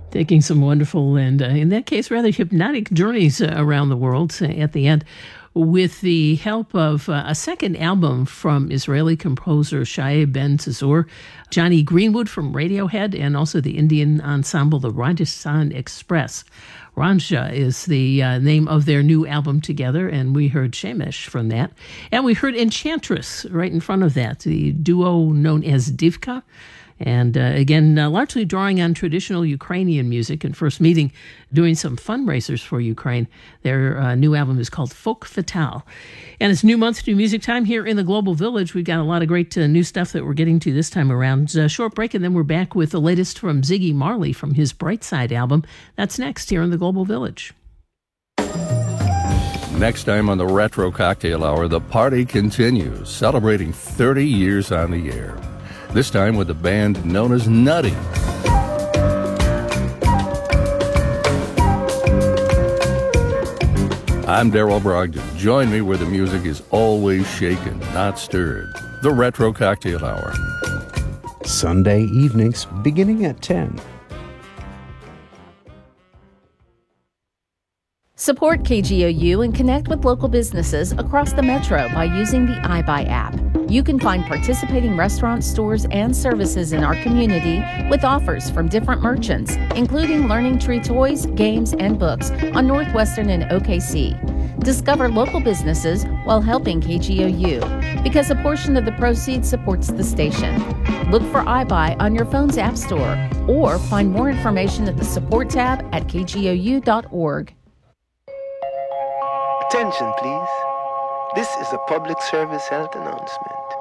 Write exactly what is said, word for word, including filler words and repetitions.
Taking some wonderful and, uh, in that case, rather hypnotic journeys uh, around the world uh, at the end, with the help of uh, a second album from Israeli composer Shai Ben Tzur, Johnny Greenwood from Radiohead, and also the Indian ensemble, the Rajasthan Express. Ranja is the uh, name of their new album together, and we heard Shemesh from that. And we heard Enchantress right in front of that, the duo known as Divka. And uh, again, uh, largely drawing on traditional Ukrainian music, and first meeting doing some fundraisers for Ukraine. Their uh, new album is called Folk Fatale. And it's new month, new music time here in the Global Village. We've got a lot of great uh, new stuff that we're getting to this time around. A short break, and then we're back with the latest from Ziggy Marley from his Brightside album. That's next here in the Global Village. Next time on the Retro Cocktail Hour, the party continues, celebrating thirty years on the air. This time with a band known as Nutty. I'm Daryl Brogdon. Join me where the music is always shaken, not stirred. The Retro Cocktail Hour. Sunday evenings beginning at ten. Support K G O U and connect with local businesses across the metro by using the iBuy app. You can find participating restaurants, stores, and services in our community with offers from different merchants, including Learning Tree toys, games, and books on Northwestern and O K C. Discover local businesses while helping K G O U, because a portion of the proceeds supports the station. Look for iBuy on your phone's app store, or find more information at the support tab at k g o u dot org. Attention, please. This is a public service health announcement.